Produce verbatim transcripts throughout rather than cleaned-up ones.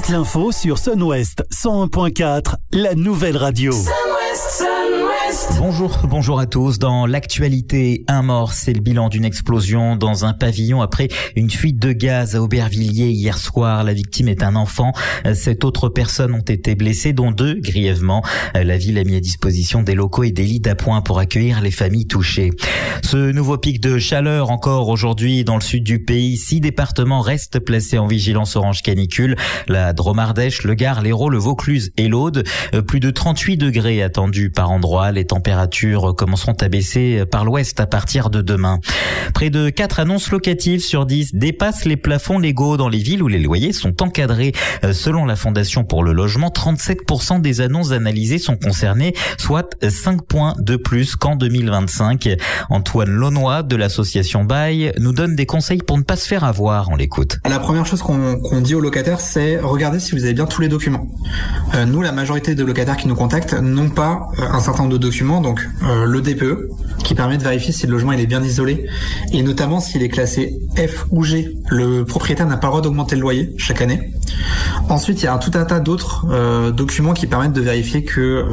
toute l'info sur Sun-Ouest cent un point quatre, la nouvelle radio. Sun-Ouest, Sun-Ouest. Bonjour, bonjour à tous. Dans l'actualité, un mort, c'est le bilan d'une explosion dans un pavillon après une fuite de gaz à Aubervilliers hier soir. La victime est un enfant. Sept autres personnes ont été blessées, dont deux grièvement. La ville a mis à disposition des locaux et des lits d'appoint pour accueillir les familles touchées. Ce nouveau pic de chaleur encore aujourd'hui dans le sud du pays. Six départements restent placés en vigilance orange canicule. La Drôme-Ardèche, le Gard, l'Hérault, le Vaucluse et l'Aude. Plus de trente-huit degrés attendus par endroit. Les températures commenceront à baisser par l'ouest à partir de demain. Près de quatre annonces locatives sur dix dépassent les plafonds légaux dans les villes où les loyers sont encadrés. Selon la Fondation pour le logement, trente-sept pour cent des annonces analysées sont concernées, soit cinq points de plus qu'en deux mille vingt-cinq. Antoine Launois de l'association Bail nous donne des conseils pour ne pas se faire avoir. On l'écoute. La première chose qu'on, qu'on dit aux locataires, c'est regardez si vous avez bien tous les documents. Euh, nous, la majorité de locataires qui nous contactent n'ont pas euh, un certain nombre de documents, donc euh, le D P E, qui permet de vérifier si le logement il est bien isolé, et notamment s'il est classé F ou G. Le propriétaire n'a pas le droit d'augmenter le loyer chaque année. Ensuite, il y a un, tout un tas d'autres euh, documents qui permettent de vérifier que euh,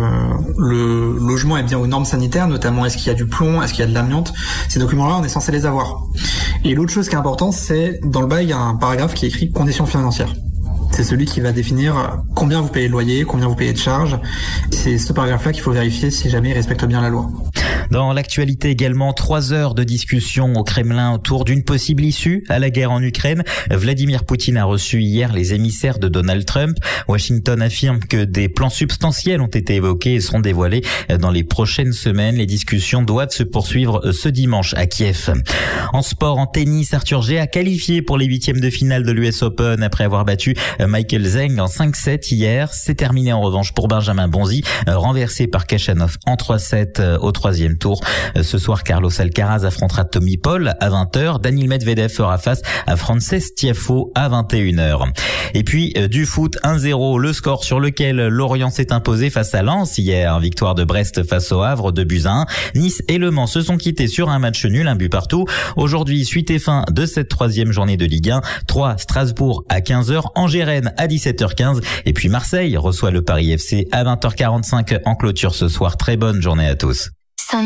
le logement est bien aux normes sanitaires, notamment est-ce qu'il y a du plomb, est-ce qu'il y a de l'amiante. Ces documents-là, on est censé les avoir. Et l'autre chose qui est importante, c'est dans le bail, il y a un paragraphe qui est écrit conditions financières. C'est celui qui va définir combien vous payez de loyer, combien vous payez de charges. C'est ce paragraphe-là qu'il faut vérifier si jamais il respecte bien la loi. Dans l'actualité également, trois heures de discussion au Kremlin autour d'une possible issue à la guerre en Ukraine. Vladimir Poutine a reçu hier les émissaires de Donald Trump. Washington affirme que des plans substantiels ont été évoqués et seront dévoilés dans les prochaines semaines. Les discussions doivent se poursuivre ce dimanche à Kiev. En sport, en tennis, Arthur G a qualifié pour les huitièmes de finale de l'U S Open après avoir battu Michael Zeng en cinq sept hier. C'est terminé en revanche pour Benjamin Bonzi, renversé par Khachanov en trois sept au troisième tour. Ce soir, Carlos Alcaraz affrontera Tommy Paul à vingt heures. Daniil Medvedev fera face à Frances Tiafoe à vingt et une heures. Et puis, du foot, un zéro, le score sur lequel Lorient s'est imposé face à Lens hier. Victoire de Brest face au Havre, deux buts à un. Nice et Le Mans se sont quittés sur un match nul, un but partout. Aujourd'hui, suite et fin de cette troisième journée de Ligue un. trois, Strasbourg à quinze heures, Angers-Rennes à dix-sept heures quinze. Et puis Marseille reçoit le Paris F C à vingt heures quarante-cinq en clôture ce soir. Très bonne journée à tous.